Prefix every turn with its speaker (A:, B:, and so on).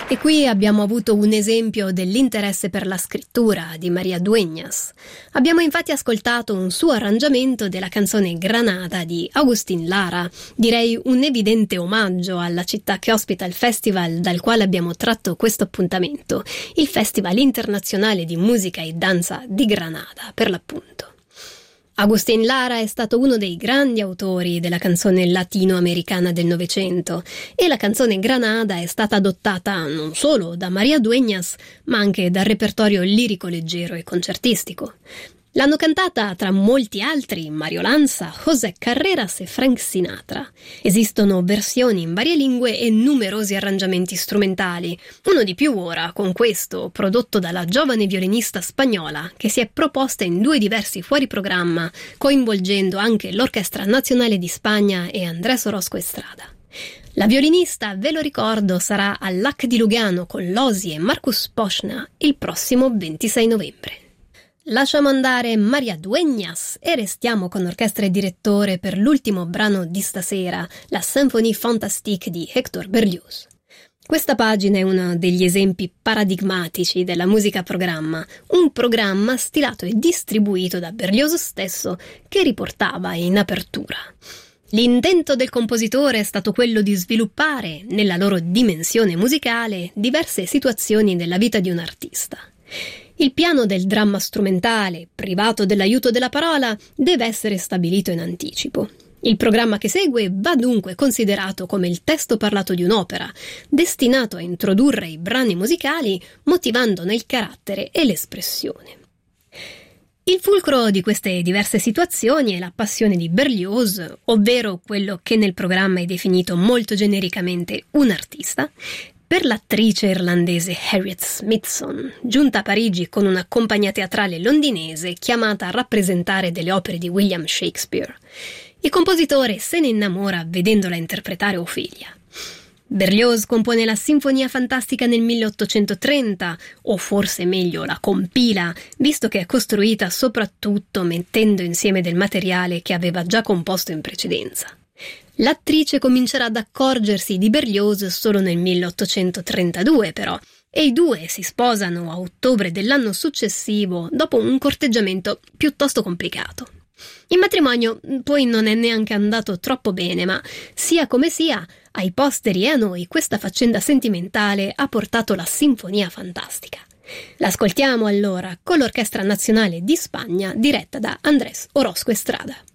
A: E qui abbiamo avuto un esempio dell'interesse per la scrittura di María Dueñas. Abbiamo infatti ascoltato un suo arrangiamento della canzone Granada di Agustín Lara, direi un evidente omaggio alla città che ospita il festival dal quale abbiamo tratto questo appuntamento, il Festival Internazionale di Musica e Danza di Granada, per l'appunto. Agustín Lara è stato uno dei grandi autori della canzone latinoamericana del Novecento e la canzone Granada è stata adottata non solo da María Dueñas ma anche dal repertorio lirico leggero e concertistico. L'hanno cantata tra molti altri Mario Lanza, José Carreras e Frank Sinatra. Esistono versioni in varie lingue e numerosi arrangiamenti strumentali, uno di più ora con questo prodotto dalla giovane violinista spagnola che si è proposta in 2 diversi fuori programma, coinvolgendo anche l'Orchestra Nazionale di Spagna e Andrés Orozco Estrada. La violinista, ve lo ricordo, sarà all'Hac di Lugano con Losi e Marcus Poschna il prossimo 26 novembre. Lasciamo andare María Dueñas e restiamo con orchestra e direttore per l'ultimo brano di stasera, la Symphonie Fantastique di Héctor Berlioz. Questa pagina è uno degli esempi paradigmatici della musica a programma, un programma stilato e distribuito da Berlioz stesso che riportava in apertura. L'intento del compositore è stato quello di sviluppare, nella loro dimensione musicale, diverse situazioni della vita di un artista. Il piano del dramma strumentale, privato dell'aiuto della parola, deve essere stabilito in anticipo. Il programma che segue va dunque considerato come il testo parlato di un'opera, destinato a introdurre i brani musicali, motivandone il carattere e l'espressione. Il fulcro di queste diverse situazioni è la passione di Berlioz, ovvero quello che nel programma è definito molto genericamente un artista, per l'attrice irlandese Harriet Smithson, giunta a Parigi con una compagnia teatrale londinese chiamata a rappresentare delle opere di William Shakespeare. Il compositore se ne innamora vedendola interpretare Ofelia. Berlioz compone la Sinfonia Fantastica nel 1830, o forse meglio la compila, visto che è costruita soprattutto mettendo insieme del materiale che aveva già composto in precedenza. L'attrice comincerà ad accorgersi di Berlioz solo nel 1832 però, e i due si sposano a ottobre dell'anno successivo dopo un corteggiamento piuttosto complicato. Il matrimonio poi non è neanche andato troppo bene, ma sia come sia, ai posteri e a noi questa faccenda sentimentale ha portato la Sinfonia Fantastica. L'ascoltiamo allora con l'Orchestra Nazionale di Spagna diretta da Andrés Orozco Estrada.